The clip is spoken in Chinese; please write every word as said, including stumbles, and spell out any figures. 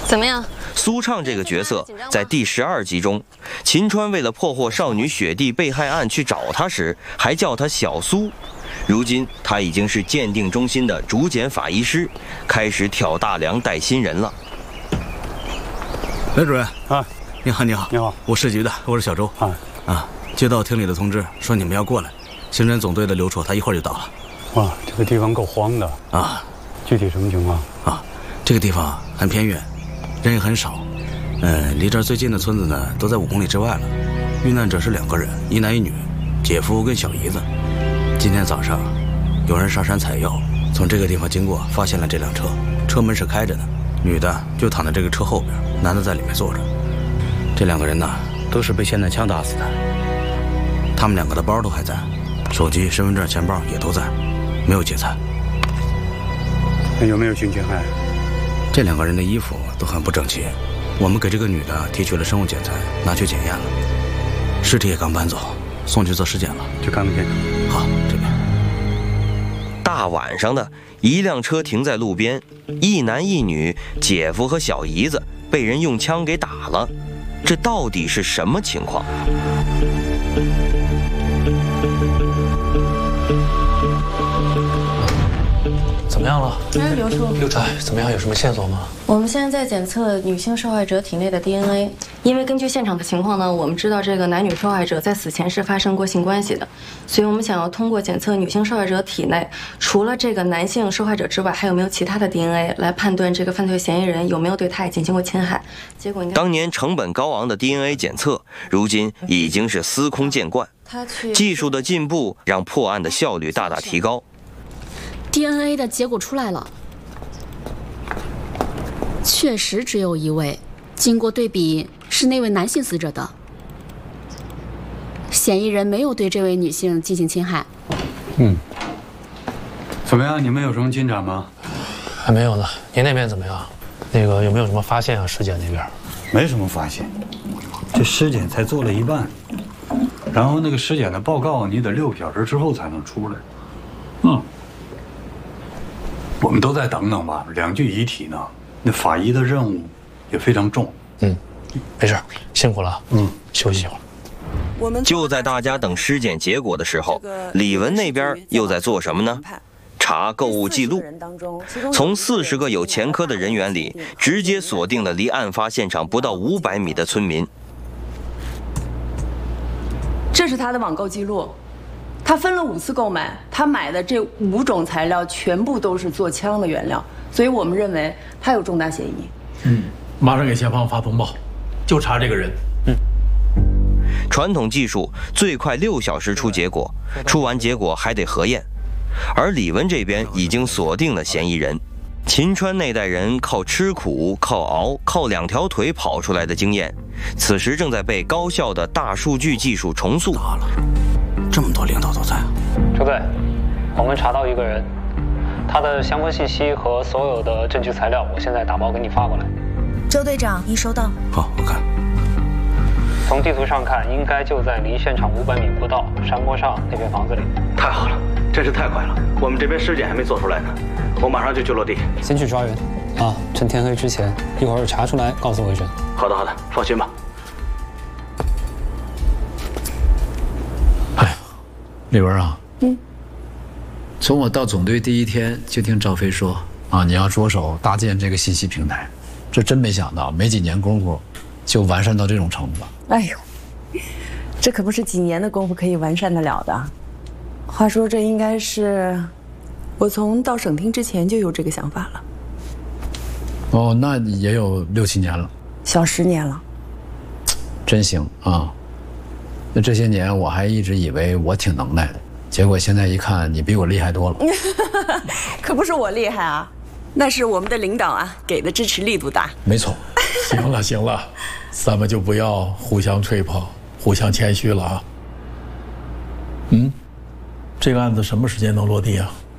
怎么样？ 苏畅这个角色在第十二集中，秦川为了破获少女雪地被害案去找他时，还叫他小苏。如今他已经是鉴定中心的主检法医师，开始挑大梁带新人了。 雷主任啊， 你好，你好， 你好， 我市局的，我是小周。啊啊，接到厅里的通知，说你们要过来。刑侦总队的刘处，他一会儿就到了。 哇，这个地方够荒的啊！ 具体什么情况啊？这个地方很偏远，人也很少。嗯，离这儿最近的村子呢，都在五公里之外了。遇难者是两个人，一男一女，姐夫跟小姨子。今天早上，有人上山采药，从这个地方经过，发现了这辆车，车门是开着的，女的就躺在这个车后边，男的在里面坐着。这两个人呢，都是被霰弹枪打死的。他们两个的包都还在，手机、身份证、钱包也都在，没有劫财。 那有没有性侵害？ 这两个人的衣服都很不整齐，我们给这个女的提取了生物检材，拿去检验了，尸体也刚搬走，送去做尸检了。 去看看现场。 好，这边。 大晚上的，一辆车停在路边，一男一女，姐夫和小姨子被人用枪给打了，这到底是什么情况？ 怎么样了？ 哎，刘处， 刘处，怎么样？有什么线索吗？ 我们现在在检测女性受害者体内的 D N A， 因为根据现场的情况呢，我们知道这个男女受害者在死前是发生过性关系的，所以我们想要通过检测女性受害者体内除了这个男性受害者之外，还有没有其他的 D N A 来判断这个犯罪嫌疑人有没有对她也进行过侵害。结果应该当年成本高昂的 D N A 检测，如今已经是司空见惯。技术的进步让破案的效率大大提高。 D N A 的结果出来了，确实只有一位，经过对比是那位男性死者的，嫌疑人没有对这位女性进行侵害。 嗯，怎么样？你们有什么进展吗？ 还没有呢。您那边怎么样？那个有没有什么发现啊？尸检那边没什么发现，这尸检才做了一半，然后那个尸检的报告你得六个小时之后才能出来。嗯。我们都再等等吧，两具遗体呢，那法医的任务也非常重。 嗯，没事，辛苦了。嗯，休息一会儿。 我们就在大家等尸检结果的时候，李文那边又在做什么呢？查购物记录。从四十个有前科的人员里，直接锁定了离案发现场不到五百米的村民。 这是他的网购记录。他分了五次购买，他买的这五种材料全部都是做枪的原料，所以我们认为他有重大嫌疑。 嗯，马上给前方发通报，就查这个人。 嗯，传统技术最快六小时出结果，出完结果还得核验，而李文这边已经锁定了嫌疑人。秦川那代人靠吃苦、靠熬、靠两条腿跑出来的经验，此时正在被高效的大数据技术重塑。 大了。这么多领导都在啊！ 车队，我们查到一个人，他的相关信息和所有的证据材料，我现在打包给你发过来。 周队长，已收到。 好，我看。 从地图上看，应该就在离现场五百米不到山坡上那片房子里。 太好了，真是太快了！我们这边尸检还没做出来呢，我马上就去落地。 先去抓人，啊，趁天黑之前，一会儿查出来告诉我一声。 好的，好的，放心吧。 李文啊，嗯，从我到总队第一天就听赵飞说啊，你要着手搭建这个信息平台，这真没想到，没几年功夫就完善到这种程度了。 哎呦，这可不是几年的功夫可以完善得了的。话说这应该是我从到省厅之前就有这个想法了。 哦，那也有六七年了， 小十年了。 真行啊！那这些年我还一直以为我挺能耐的，结果现在一看你比我厉害多了。 可不是我厉害啊，那是我们的领导啊给的支持力度大。 没错。行了行了，咱们就不要互相吹捧，互相谦虚了啊。嗯，这个案子什么时间能落地啊？